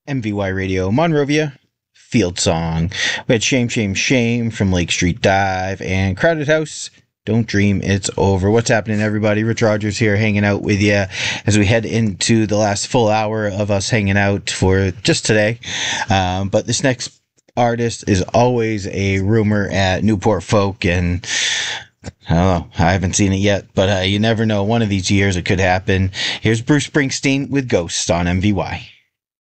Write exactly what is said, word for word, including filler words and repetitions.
M V Y Radio, Monrovia, Field Song. We had Shame, Shame, Shame from Lake Street Dive and Crowded House. Don't Dream It's Over. What's happening, everybody? Rich Rogers here, hanging out with you as we head into the last full hour of us hanging out for just today. Um, but this next artist is always a rumor at Newport Folk, and I don't know, I haven't seen it yet, but uh, you never know. One of these years it could happen. Here's Bruce Springsteen with Ghost on M V Y.